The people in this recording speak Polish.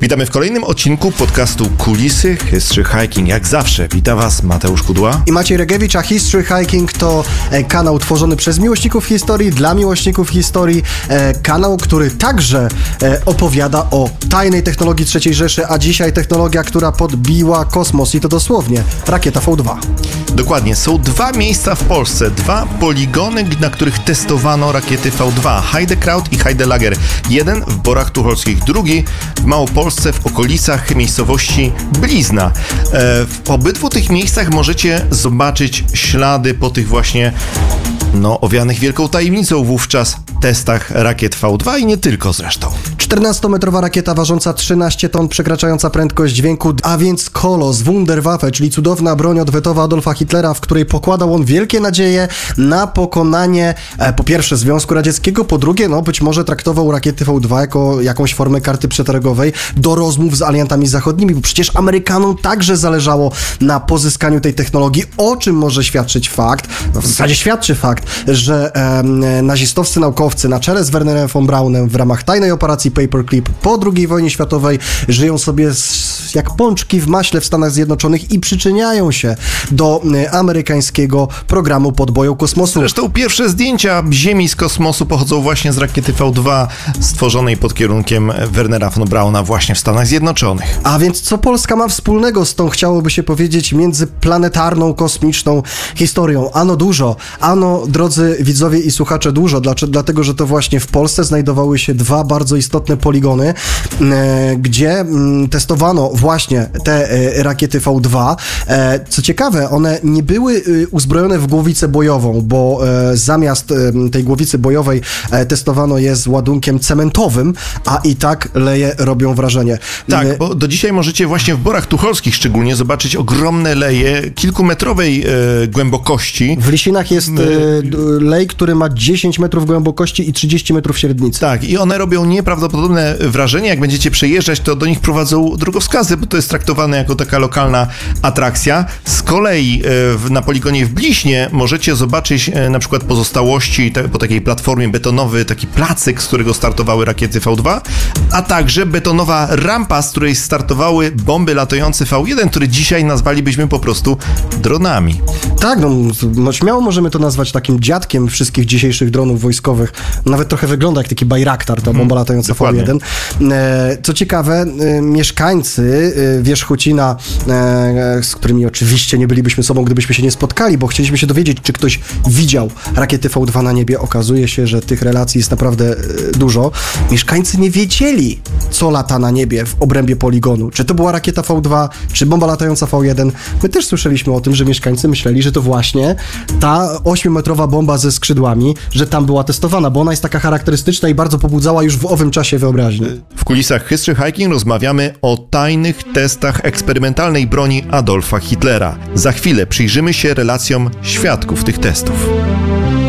Witamy w kolejnym odcinku podcastu Kulisy History Hiking. Jak zawsze wita Was Mateusz Kudła i Maciej Regiewicz, a History Hiking to kanał tworzony przez miłośników historii, dla miłośników historii, kanał, który także opowiada o tajnej technologii III Rzeszy, a dzisiaj technologia, która podbiła kosmos i to dosłownie, rakieta V2. Dokładnie, są dwa miejsca w Polsce, dwa poligony, na których testowano rakiety V2, Heidekraut i Heidelager. Jeden w Borach Tucholskich, drugi w Małopolsce w okolicach miejscowości Blizna. W obydwu tych miejscach możecie zobaczyć ślady po tych właśnie owianych wielką tajemnicą wówczas testach rakiet V2 i nie tylko zresztą. 14-metrowa rakieta ważąca 13 ton, przekraczająca prędkość dźwięku, a więc Kolos, Wunderwaffe, czyli cudowna broń odwetowa Adolfa Hitlera, w której pokładał on wielkie nadzieje na pokonanie po pierwsze Związku Radzieckiego, po drugie, być może traktował rakiety V2 jako jakąś formę karty przetargowej do rozmów z aliantami zachodnimi, bo przecież Amerykanom także zależało na pozyskaniu tej technologii, o czym może świadczyć fakt, w zasadzie świadczy fakt, że nazistowscy naukowcy na czele z Wernerem von Braunem w ramach tajnej operacji Paperclip po II wojnie światowej żyją sobie jak pączki w maśle w Stanach Zjednoczonych i przyczyniają się do amerykańskiego programu podboju kosmosu. Zresztą pierwsze zdjęcia Ziemi z kosmosu pochodzą właśnie z rakiety V2 stworzonej pod kierunkiem Wernera von Brauna właśnie w Stanach Zjednoczonych. A więc co Polska ma wspólnego z tą, chciałoby się powiedzieć, międzyplanetarną, kosmiczną historią? Ano dużo, ano, drodzy widzowie i słuchacze, dużo, dlatego, że to właśnie w Polsce znajdowały się dwa bardzo istotne poligony, gdzie testowano właśnie te rakiety V2. Co ciekawe, one nie były uzbrojone w głowicę bojową, bo zamiast tej głowicy bojowej testowano je z ładunkiem cementowym, a i tak leje robią wrażenie. Tak, bo do dzisiaj możecie właśnie w Borach Tucholskich szczególnie zobaczyć ogromne leje kilkumetrowej głębokości. W Lisinach jest lej, który ma 10 metrów głębokości i 30 metrów średnicy. Tak, i one robią nieprawdopodobne wrażenie. Jak będziecie przejeżdżać, to do nich prowadzą drogowskazy, bo to jest traktowane jako taka lokalna atrakcja. Z kolei na poligonie w Bliźnie możecie zobaczyć na przykład pozostałości po takiej platformie betonowej, taki placyk, z którego startowały rakiety V2, a także betonowa rampa, z której startowały bomby latające V1, które dzisiaj nazwalibyśmy po prostu dronami. Tak, śmiało możemy to nazwać takim dziadkiem wszystkich dzisiejszych dronów wojskowych. Nawet trochę wygląda jak taki Bayraktar, ta bomba latająca dokładnie. V1. Co ciekawe, mieszkańcy Wierzchocina, z którymi oczywiście nie bylibyśmy sobą, gdybyśmy się nie spotkali, bo chcieliśmy się dowiedzieć, czy ktoś widział rakiety V2 na niebie. Okazuje się, że tych relacji jest naprawdę dużo. Mieszkańcy nie wiedzieli, co lata na niebie w obrębie poligonu. Czy to była rakieta V2, czy bomba latająca V1. My też słyszeliśmy o tym, że mieszkańcy myśleli, że to właśnie ta 8-metrowa bomba ze skrzydłami, że tam była testowana, bo ona jest taka charakterystyczna i bardzo pobudzała już w owym czasie wyobraźni. W kulisach History Hiking rozmawiamy o tajnych testach eksperymentalnej broni Adolfa Hitlera. Za chwilę przyjrzymy się relacjom świadków tych testów.